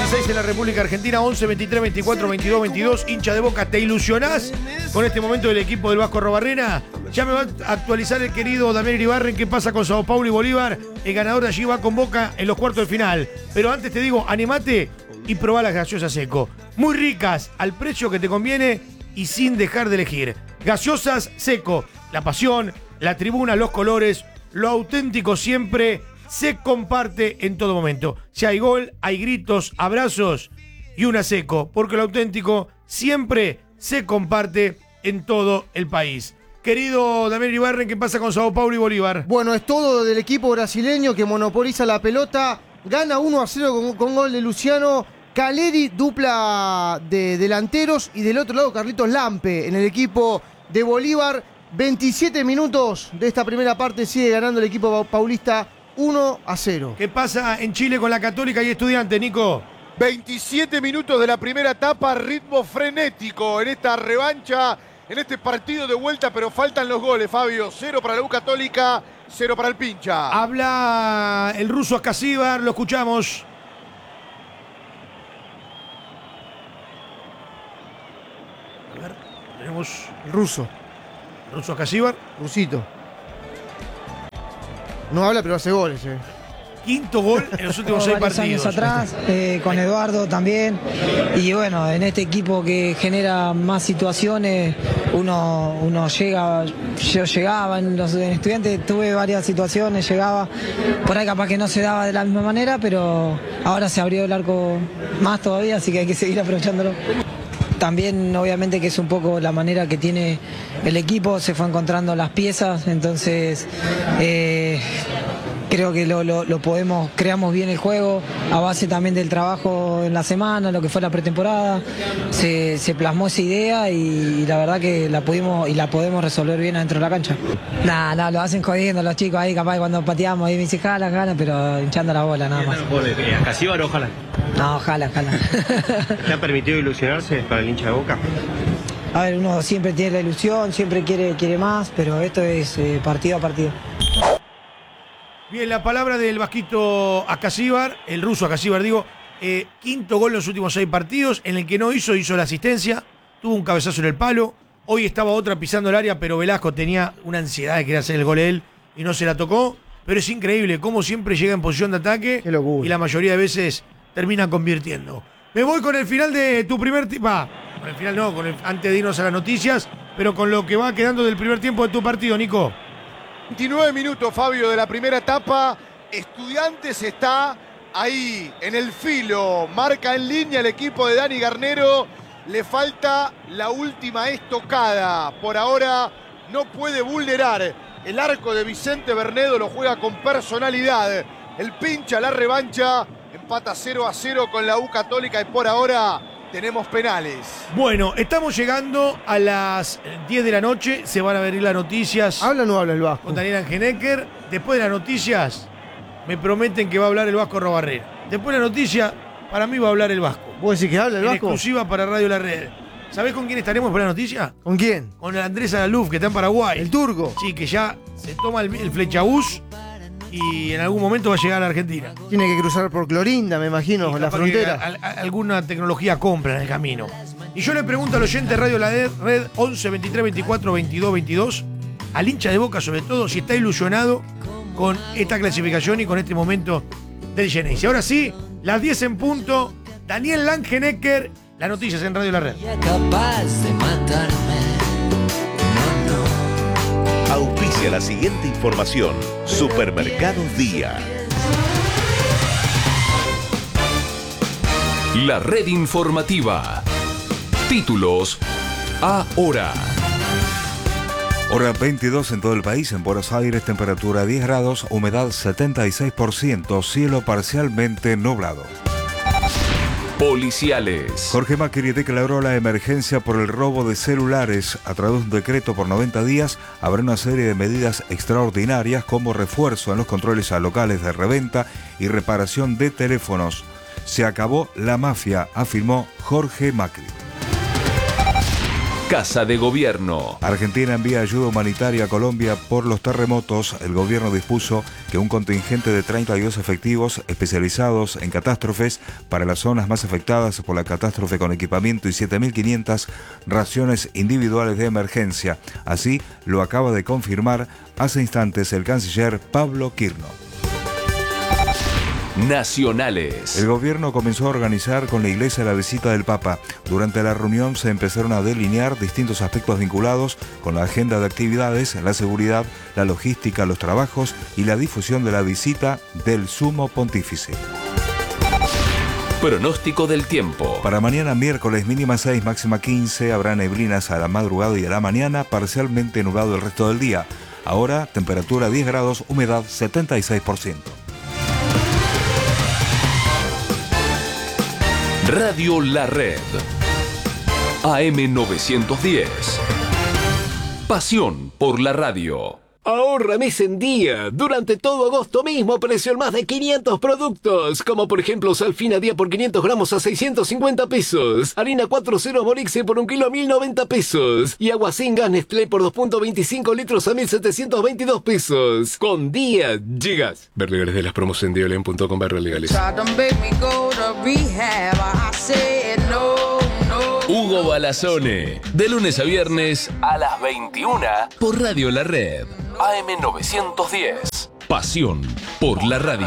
6 en la República Argentina, 11, 23, 24, 22, 22. Hincha de Boca, ¿te ilusionás con este momento del equipo del Vasco Arrobarrena? Ya me va a actualizar el querido Damián Iribarren qué pasa con Sao Paulo y Bolívar. El ganador de allí va con Boca en los cuartos de final. Pero antes te digo, animate y probá las gaseosas Seco. Muy ricas, al precio que te conviene y sin dejar de elegir. Gaseosas Seco, la pasión, la tribuna, los colores, lo auténtico siempre se comparte en todo momento. Si hay gol, hay gritos, abrazos y una Seco, porque lo auténtico siempre se comparte en todo el país. Querido Damián Iribarren, ¿qué pasa con Sao Paulo y Bolívar? Bueno, es todo del equipo brasileño que monopoliza la pelota. Gana 1-0 con gol de Luciano Caleri, dupla de delanteros. Y del otro lado, Carlitos Lampe en el equipo de Bolívar. 27 minutos de esta primera parte, sigue ganando el equipo paulista 1-0. ¿Qué pasa en Chile con la Católica y Estudiantes, Nico? 27 minutos de la primera etapa, ritmo frenético en esta revancha, en este partido de vuelta, pero faltan los goles, Fabio. 0 para la U Católica, 0 para el Pincha. Habla el ruso Ascasíbar, lo escuchamos. A ver, tenemos El ruso. Ruso Ascasíbar. Rusito. No habla, pero hace goles. Quinto gol en los últimos 6 varios partidos. años atrás, con Eduardo también. Y bueno, en este equipo que genera más situaciones, uno llega, yo llegaba en Estudiantes, tuve varias situaciones, llegaba, por ahí capaz que no se daba de la misma manera, pero ahora se abrió el arco más todavía, así que hay que seguir aprovechándolo. También obviamente que es un poco la manera que tiene el equipo, se fue encontrando las piezas, entonces creo que creamos bien el juego, a base también del trabajo en la semana, lo que fue la pretemporada, se plasmó esa idea y la verdad que la podemos resolver bien adentro de la cancha. Nada, lo hacen jodiendo los chicos ahí, capaz cuando pateamos ahí me dicen jala, pero hinchando la bola nada más. ¿Ascasíbar o ojalá? No, jala. ¿Te ha permitido ilusionarse para el hincha de Boca? A ver, uno siempre tiene la ilusión, siempre quiere más, pero esto es partido a partido. Bien, la palabra del vasquito Ascasíbar, el ruso Ascasíbar, digo, quinto gol en los últimos 6 partidos, en el que no hizo la asistencia, tuvo un cabezazo en el palo, hoy estaba otra pisando el área, pero Velasco tenía una ansiedad de querer hacer el gol él y no se la tocó, pero es increíble cómo siempre llega en posición de ataque. Qué locura. Y la mayoría de veces termina convirtiendo. Me voy con el final de tu primer tiempo, con el final no, antes de irnos a las noticias, pero con lo que va quedando del primer tiempo de tu partido, Nico. 29 minutos, Fabio, de la primera etapa. Estudiantes está ahí, en el filo. Marca en línea el equipo de Dani Garnero. Le falta la última estocada. Por ahora no puede vulnerar el arco de Vicente Bernedo. Lo juega con personalidad. El Pincha, la revancha. Empata 0-0 con la U Católica y por ahora tenemos penales. Bueno, estamos llegando a las 10 de la noche. Se van a venir las noticias. ¿Habla o no habla el Vasco? Con Daniel Angenecker. Después de las noticias, me prometen que va a hablar el Vasco Arrobarrena. Después de la noticia, para mí va a hablar el Vasco. ¿Vos decís que habla el En Vasco? exclusiva para Radio La Red. ¿Sabés con quién estaremos por la noticia? ¿Con quién? Con el Andrés Alaluf, que está en Paraguay. ¿El turco? Sí, que ya se toma el flechabús y en algún momento va a llegar a la Argentina. Tiene que cruzar por Clorinda, me imagino, Y la capaz frontera. que alguna tecnología compra en el camino. Y yo le pregunto al oyente de Radio La Red 11 23 24 22 22, al hincha de Boca sobre todo, si está ilusionado con esta clasificación y con este momento del Genesis. Ahora sí, las 10 en punto, Daniel Langenecker, las noticias en Radio La Red. Capaz de matarme. Auspicia la siguiente información. Supermercados Día. La red informativa. Títulos ahora. Hora 22 en todo el país. En Buenos Aires, temperatura 10 grados, humedad 76%, cielo parcialmente nublado. Policiales. Jorge Macri declaró la emergencia por el robo de celulares. A través de un decreto por 90 días habrá una serie de medidas extraordinarias como refuerzo en los controles a locales de reventa y reparación de teléfonos. Se acabó la mafia, afirmó Jorge Macri. Casa de Gobierno. Argentina envía ayuda humanitaria a Colombia por los terremotos. El gobierno dispuso que un contingente de 32 efectivos especializados en catástrofes para las zonas más afectadas por la catástrofe con equipamiento y 7.500 raciones individuales de emergencia. Así lo acaba de confirmar hace instantes el canciller Pablo Quirno. Nacionales. El gobierno comenzó a organizar con la Iglesia la visita del Papa. Durante la reunión se empezaron a delinear distintos aspectos vinculados con la agenda de actividades, la seguridad, la logística, los trabajos y la difusión de la visita del Sumo Pontífice. Pronóstico del tiempo. Para mañana miércoles, mínima 6, máxima 15, habrá neblinas a la madrugada y a la mañana, parcialmente nublado el resto del día. Ahora, temperatura 10 grados, humedad 76%. Radio La Red. AM 910. Pasión por la radio. Ahorra mes en día. Durante todo agosto mismo precio en más de 500 productos. Como por ejemplo Salfina día por 500 gramos a 650 pesos. Harina 4.0 Morixe por 1 kilo a 1.090 pesos. Y agua sin gas Nestlé por 2.25 litros a 1.722 pesos. Con día llegas. Ver legales de las promos en dialen.com/legales. Hugo Balazone. De lunes a viernes a las 21 por Radio La Red. AM 910. Pasión por la radio.